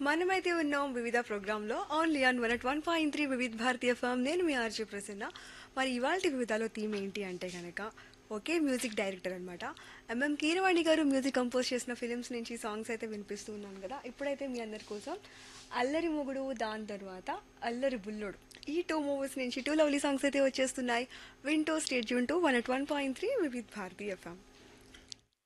మనమైతే ఉన్నాం వివిధ ప్రోగ్రాంలో ఓన్లీ ఆన్ 101.3 వివిధ భారతీయ ఫామ్. నేను మీ ఆర్జే ప్రసన్న. మరి ఇవాళ వివిధలో థీమ్ ఏంటి అంటే కనుక ఒకే మ్యూజిక్ డైరెక్టర్ అనమాట. కీరవాణి గారు మ్యూజిక్ కంపోజ్ చేసిన ఫిలిమ్స్ నుంచి సాంగ్స్ అయితే వినిపిస్తూ ఉన్నాను కదా. ఇప్పుడైతే మీ అందరి కోసం అల్లరి మొగుడు, దాని తర్వాత అల్లరి బుల్లోడు, ఈ టూ మూవీస్ నుంచి టూ లవ్లీ సాంగ్స్ అయితే వచ్చేస్తున్నాయి. వింటూ స్టేట్ యూన్ టు 101.3 వివిధ భారతీయ ఫామ్.